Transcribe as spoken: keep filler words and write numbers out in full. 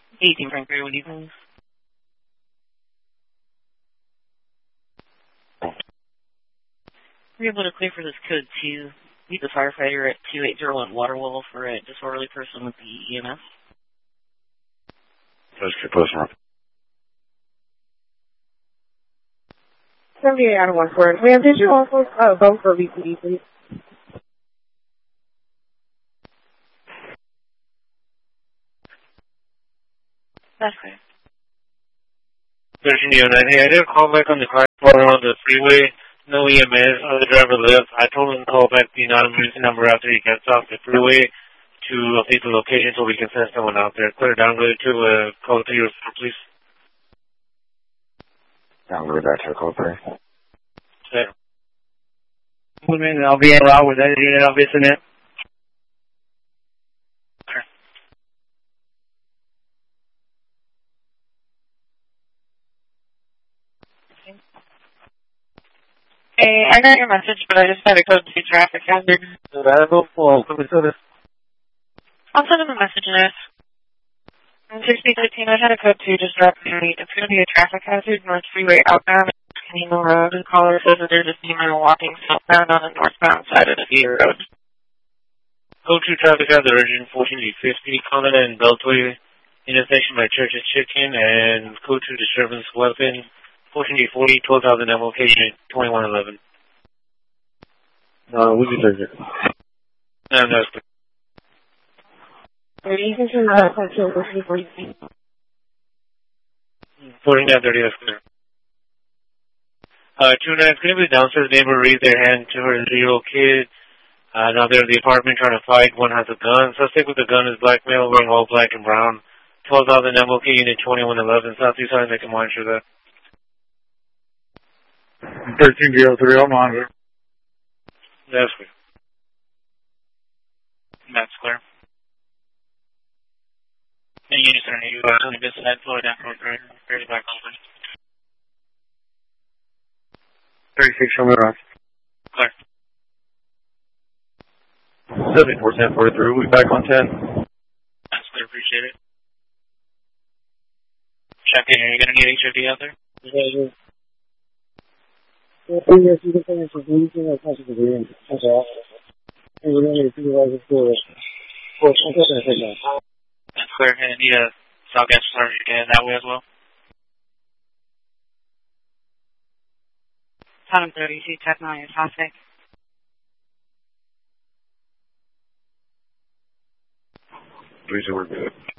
eighteen Frank Gray, what do you think? We're able to clear for this code two. Meet the firefighter at two eight zero one Waterwall for a disorderly person with the E M S. Let's keep posting up. seventy-eight out of one four. Ma'am, did you also uh, vote for V P D, please? That's clear. thirteen oh nine, hey, I did a call back on the car on the freeway. No E M S, other driver left. I told him to call back the non-emergency number after he gets off the freeway to update the location so we can send someone out there. Clear downgrade to uh, call to your please. Downgrade back to a call three. Okay. One minute, I'll be in route with that unit, I'll be in it. Hey, I got your message, but I just had a code two traffic hazard. I'll send him a message in it. On sixty thirteen, I had a code two just drop me. It's going to be a traffic hazard, North Freeway outbound, Canino Road. The caller says that there's a female walking southbound on the northbound side of the Via Road. Code two traffic hazard urgent fourteen fifty, Colin and Beltway, intersection by Church and Chicken, and code two disturbance weapon. fourteen forty, twelve thousand M location, twenty-one eleven. No, we can take it. No, no, it's You can turn that up to fourteen forty. fourteen thirty, that's clear. Uh, two nines, going to be downstairs neighbor raised their hand to her three-year-old kid. Uh, now they're in the apartment trying to fight. One has a gun. Suspect with the gun is black male wearing all black and brown. twelve thousand M location, twenty-one eleven. Southeast side, they can monitor that. thirteen D O three, I'll monitor. That's clear. That's clear. And units are new, uh, on this side, floor down, road, right, fairly back over. thirty-six, show me around. Clear. seventy-four, ten forty-three, we'll be back on ten. That's clear, appreciate it. Check in, are you going to need H O D out there? Yeah, yes, you can send us a briefing or possible agreement. That's all. And we're going to supervise for for something. That's clear. And I need a stock gas service again that way as well. seven thirty, see Tech nine, traffic. Please, we're good.